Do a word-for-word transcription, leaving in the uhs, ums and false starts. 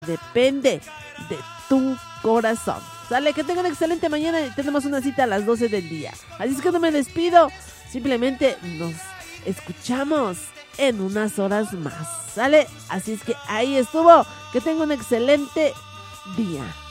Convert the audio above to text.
depende de tu corazón. Sale, que tengan excelente mañana y tenemos una cita a las doce del día. Así es que no me despido, simplemente nos escuchamos en unas horas más. Sale, así es que ahí estuvo. Que tenga un excelente día.